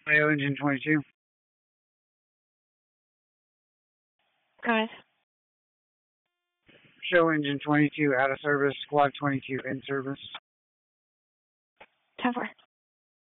IO engine 22. Guys. Show engine 22 out of service. Squad 22 in service. 10-4.